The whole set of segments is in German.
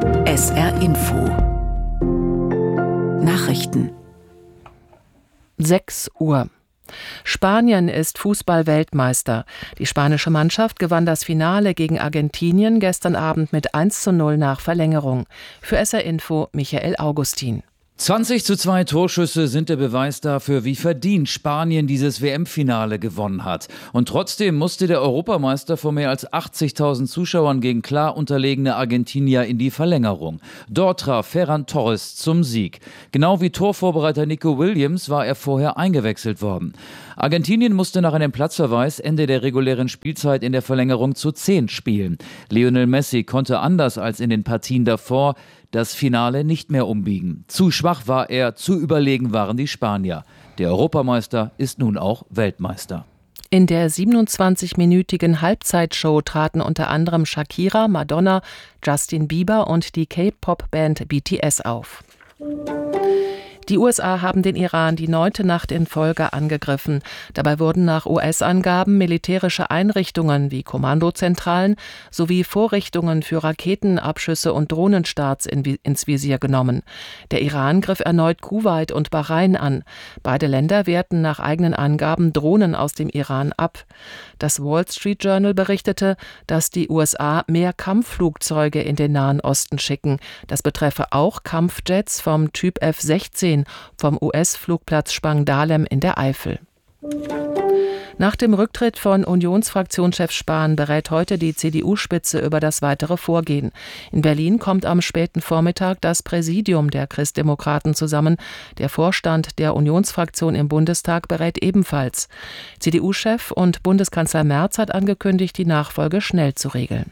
SR Info Nachrichten 6 Uhr. Spanien ist Fußball-Weltmeister. Die spanische Mannschaft gewann das Finale gegen Argentinien gestern Abend mit 1:0 nach Verlängerung. Für SR Info Michael Augustin. 20:2 Torschüsse sind der Beweis dafür, wie verdient Spanien dieses WM-Finale gewonnen hat. Und trotzdem musste der Europameister vor mehr als 80.000 Zuschauern gegen klar unterlegene Argentinier in die Verlängerung. Dort traf Ferran Torres zum Sieg. Genau wie Torvorbereiter Nico Williams war er vorher eingewechselt worden. Argentinien musste nach einem Platzverweis Ende der regulären Spielzeit in der Verlängerung zu 10 spielen. Lionel Messi konnte anders als in den Partien davor das Finale nicht mehr umbiegen. Zu schwach war er, zu überlegen waren die Spanier. Der Europameister ist nun auch Weltmeister. In der 27-minütigen Halbzeitshow traten unter anderem Shakira, Madonna, Justin Bieber und die K-Pop-Band BTS auf. Die USA haben den Iran die 9. Nacht in Folge angegriffen. Dabei wurden nach US-Angaben militärische Einrichtungen wie Kommandozentralen sowie Vorrichtungen für Raketenabschüsse und Drohnenstarts ins Visier genommen. Der Iran griff erneut Kuwait und Bahrain an. Beide Länder wehrten nach eigenen Angaben Drohnen aus dem Iran ab. Das Wall Street Journal berichtete, dass die USA mehr Kampfflugzeuge in den Nahen Osten schicken. Das betreffe auch Kampfjets vom Typ F-16 vom US-Flugplatz Spangdahlem in der Eifel. Nach dem Rücktritt von Unionsfraktionschef Spahn berät heute die CDU-Spitze über das weitere Vorgehen. In Berlin kommt am späten Vormittag das Präsidium der Christdemokraten zusammen. Der Vorstand der Unionsfraktion im Bundestag berät ebenfalls. CDU-Chef und Bundeskanzler Merz hat angekündigt, die Nachfolge schnell zu regeln.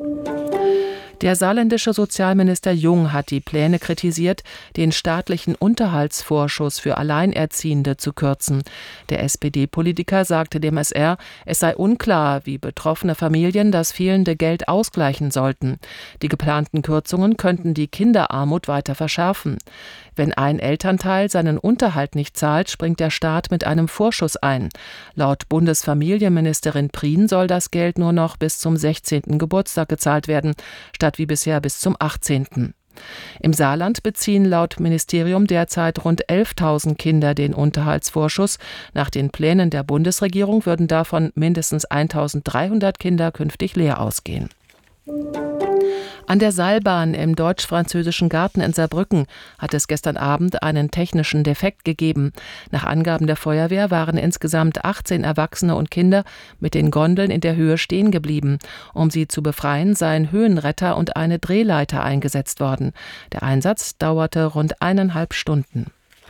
Der saarländische Sozialminister Jung hat die Pläne kritisiert, den staatlichen Unterhaltsvorschuss für Alleinerziehende zu kürzen. Der SPD-Politiker sagte dem SR, es sei unklar, wie betroffene Familien das fehlende Geld ausgleichen sollten. Die geplanten Kürzungen könnten die Kinderarmut weiter verschärfen. Wenn ein Elternteil seinen Unterhalt nicht zahlt, springt der Staat mit einem Vorschuss ein. Laut Bundesfamilienministerin Prien soll das Geld nur noch bis zum 16. Geburtstag gezahlt werden, statt wie bisher bis zum 18. Im Saarland beziehen laut Ministerium derzeit rund 11.000 Kinder den Unterhaltsvorschuss. Nach den Plänen der Bundesregierung würden davon mindestens 1.300 Kinder künftig leer ausgehen. An der Seilbahn im deutsch-französischen Garten in Saarbrücken hat es gestern Abend einen technischen Defekt gegeben. Nach Angaben der Feuerwehr waren insgesamt 18 Erwachsene und Kinder mit den Gondeln in der Höhe stehen geblieben. Um sie zu befreien, seien Höhenretter und eine Drehleiter eingesetzt worden. Der Einsatz dauerte rund 1,5 Stunden.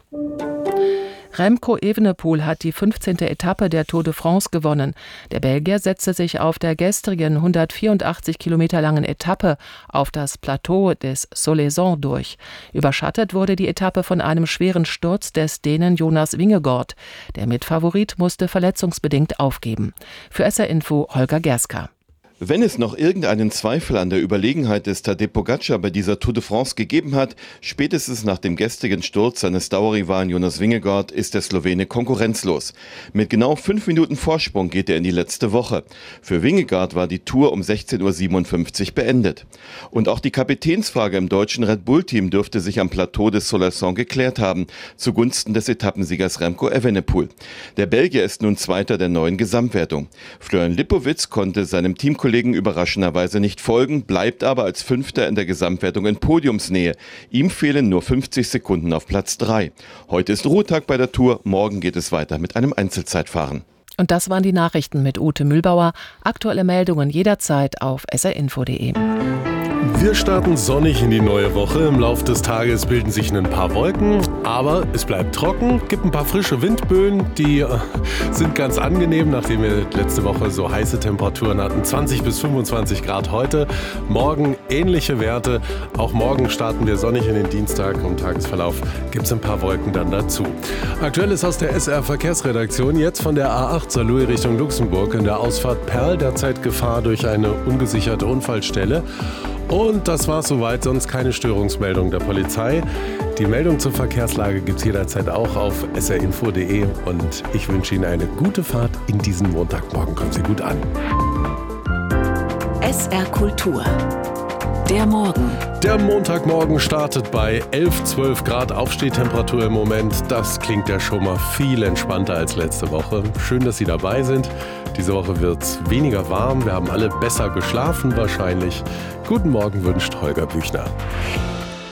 Remco Evenepoel hat die 15. Etappe der Tour de France gewonnen. Der Belgier setzte sich auf der gestrigen 184 Kilometer langen Etappe auf das Plateau des Solaison durch. Überschattet wurde die Etappe von einem schweren Sturz des Dänen Jonas Vingegaard. Der Mitfavorit musste verletzungsbedingt aufgeben. Für SR Info Holger Gerska. Wenn es noch irgendeinen Zweifel an der Überlegenheit des Tadej Pogačar bei dieser Tour de France gegeben hat, spätestens nach dem gestrigen Sturz seines Dauerrivalen Jonas Vingegaard ist der Slowene konkurrenzlos. Mit genau 5 Minuten Vorsprung geht er in die letzte Woche. Für Vingegaard war die Tour um 16:57 Uhr beendet. Und auch die Kapitänsfrage im deutschen Red Bull-Team dürfte sich am Plateau des Solaison geklärt haben, zugunsten des Etappensiegers Remco Evenepoel. Der Belgier ist nun Zweiter der neuen Gesamtwertung. Florian Lipowitz konnte seinem Teamkollegen überraschenderweise nicht folgen, bleibt aber als Fünfter in der Gesamtwertung in Podiumsnähe. Ihm fehlen nur 50 Sekunden auf Platz 3. Heute ist Ruhetag bei der Tour, morgen geht es weiter mit einem Einzelzeitfahren. Und das waren die Nachrichten mit Ute Mühlbauer. Aktuelle Meldungen jederzeit auf srinfo.de. Wir starten sonnig in die neue Woche. Im Laufe des Tages bilden sich ein paar Wolken, aber es bleibt trocken, gibt ein paar frische Windböen, die sind ganz angenehm, nachdem wir letzte Woche so heiße Temperaturen hatten. 20 bis 25 Grad heute, morgen ähnliche Werte. Auch morgen starten wir sonnig in den Dienstag. Im Tagesverlauf gibt es ein paar Wolken dann dazu. Aktuell ist aus der SR Verkehrsredaktion jetzt von der A8 Saarlouis Richtung Luxemburg in der Ausfahrt Perl derzeit Gefahr durch eine ungesicherte Unfallstelle. Und das war's soweit, sonst keine Störungsmeldung der Polizei. Die Meldung zur Verkehrslage gibt's jederzeit auch auf srinfo.de und ich wünsche Ihnen eine gute Fahrt in diesen Montagmorgen. Kommen Sie gut an. SR Kultur. Der Morgen. Der Montagmorgen startet bei 11, 12 Grad Aufstehtemperatur im Moment. Das klingt ja schon mal viel entspannter als letzte Woche. Schön, dass Sie dabei sind. Diese Woche wird es weniger warm. Wir haben alle besser geschlafen wahrscheinlich. Guten Morgen wünscht Holger Büchner.